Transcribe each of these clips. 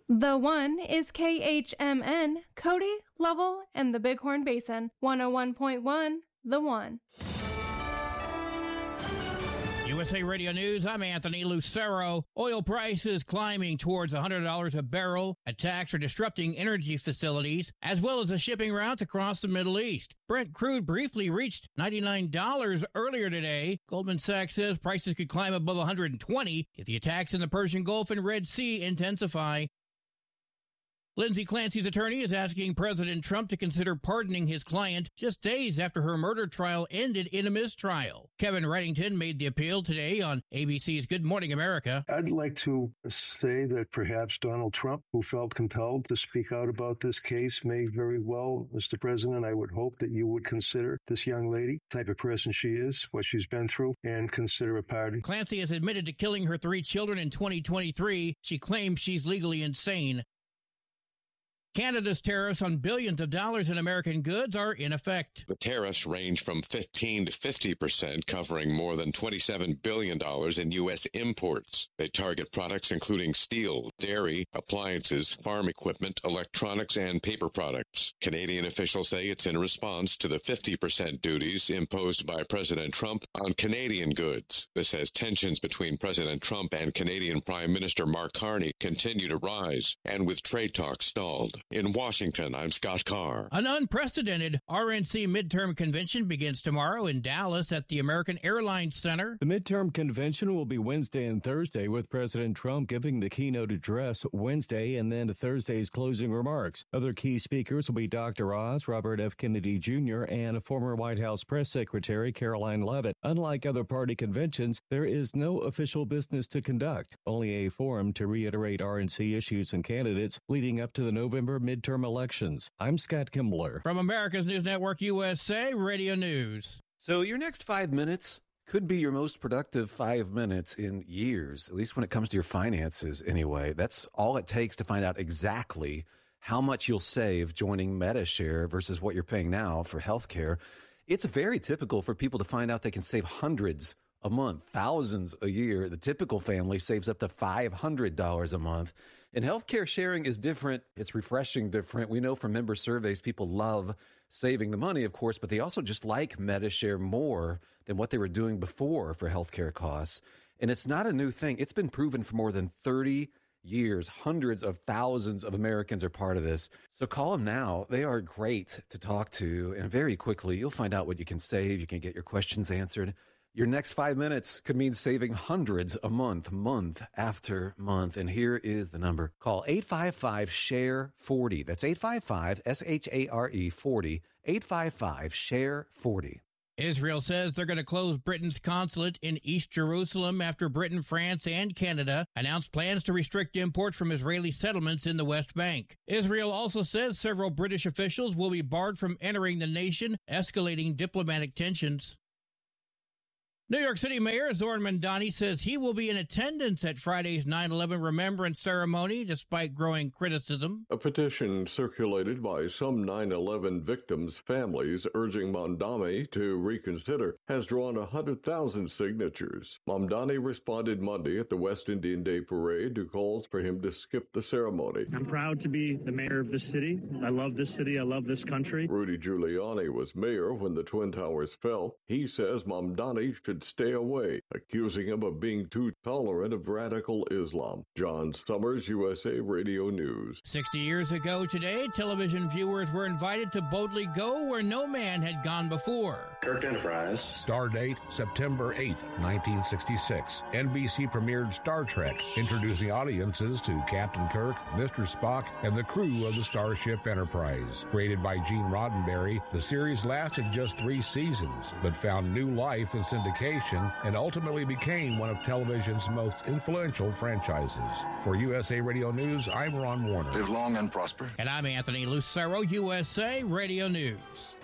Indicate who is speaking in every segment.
Speaker 1: The One is KHMN, Cody, Lovell, and the Bighorn Basin. 101.1, The One.
Speaker 2: USA Radio News, I'm Anthony Lucero. Oil prices climbing towards $100 a barrel. Attacks are disrupting energy facilities, as well as the shipping routes across the Middle East. Brent crude briefly reached $99 earlier today. Goldman Sachs says prices could climb above $120 if the attacks in the Persian Gulf and Red Sea intensify. Lindsay Clancy's attorney is asking President Trump to consider pardoning his client just days after her murder trial ended in a mistrial. Kevin Reddington made the appeal today on ABC's Good Morning America.
Speaker 3: I'd like to say that perhaps Donald Trump, who felt compelled to speak out about this case, may very well, Mr. President, I would hope that you would consider this young lady, the type of person she is, what she's been through, and consider a pardon.
Speaker 2: Clancy has admitted to killing her 3 children in 2023. She claims she's legally insane. Canada's tariffs on billions of dollars in American goods are in effect.
Speaker 4: The tariffs range from 15 to 50%, covering more than $27 billion in U.S. imports. They target products including steel, dairy, appliances, farm equipment, electronics, and paper products. Canadian officials say it's in response to the 50% duties imposed by President Trump on Canadian goods. This as tensions between President Trump and Canadian Prime Minister Mark Carney continue to rise, and with trade talks stalled. In Washington, I'm Scott Carr.
Speaker 2: An unprecedented RNC midterm convention begins tomorrow in Dallas at the American Airlines Center.
Speaker 5: The midterm convention will be Wednesday and Thursday, with President Trump giving the keynote address Wednesday and then Thursday's closing remarks. Other key speakers will be Dr. Oz, Robert F. Kennedy Jr., and former White House Press Secretary Caroline Leavitt. Unlike other party conventions, there is no official business to conduct, only a forum to reiterate RNC issues and candidates leading up to the November midterm elections. I'm Scott Kimbler.
Speaker 2: From America's News Network USA Radio News.
Speaker 6: So your next 5 minutes could be your most productive 5 minutes in years, at least when it comes to your finances anyway. That's all it takes to find out exactly how much you'll save joining Medi-Share versus what you're paying now for healthcare. It's very typical for people to find out they can save hundreds a month, thousands a year. The typical family saves up to $500 a month. And healthcare sharing is different. It's refreshing different. We know from member surveys, people love saving the money, of course, but they also just like Medi-Share more than what they were doing before for healthcare costs. And it's not a new thing. It's been proven for more than 30 years. Hundreds of thousands of Americans are part of this. So call them now. They are great to talk to. And very quickly, you'll find out what you can save. You can get your questions answered. Your next 5 minutes could mean saving hundreds a month, month after month. And here is the number. Call 855-SHARE-40. That's 855-SHARE-40. 855-SHARE-40.
Speaker 2: Israel says they're going to close Britain's consulate in East Jerusalem after Britain, France, and Canada announced plans to restrict imports from Israeli settlements in the West Bank. Israel also says several British officials will be barred from entering the nation, escalating diplomatic tensions. New York City Mayor Zoran Mandani says he will be in attendance at Friday's 9/11 remembrance ceremony despite growing criticism.
Speaker 7: A petition circulated by some 9/11 victims' families urging Mamdani to reconsider has drawn 100,000 signatures. Mamdani responded Monday at the West Indian Day Parade to calls for him to skip the ceremony.
Speaker 8: I'm proud to be the mayor of this city. I love this city. I love this country.
Speaker 7: Rudy Giuliani was mayor when the Twin Towers fell. He says Mamdani should stay away, accusing him of being too tolerant of radical Islam. John Summers, USA Radio News.
Speaker 2: 60 years ago today, television viewers were invited to boldly go where no man had gone before.
Speaker 9: Kirk Enterprise.
Speaker 10: Star date, September 8th, 1966. NBC premiered Star Trek, introducing audiences to Captain Kirk, Mr. Spock, and the crew of the Starship Enterprise. Created by Gene Roddenberry, the series lasted just 3 seasons, but found new life in syndication and ultimately became one of television's most influential franchises. For USA Radio News, I'm Ron Warner.
Speaker 9: Live long and prosper.
Speaker 2: And I'm Anthony Lucero, USA Radio News.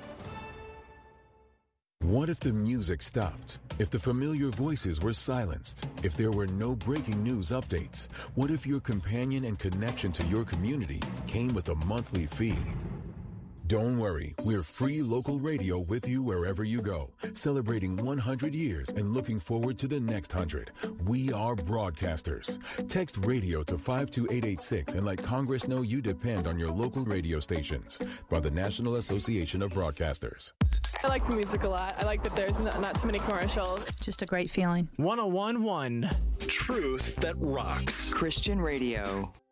Speaker 11: What if the music stopped? If the familiar voices were silenced? If there were no breaking news updates? What if your companion and connection to your community came with a monthly fee? Don't worry, we're free local radio with you wherever you go, celebrating 100 years and looking forward to the next 100. We are broadcasters. Text radio to 52886 and let Congress know you depend on your local radio stations. By the National Association of Broadcasters.
Speaker 12: I like the music a lot. I like that there's not so many commercials.
Speaker 13: Just a great feeling.
Speaker 14: 101.1 Truth that rocks.
Speaker 15: Christian radio.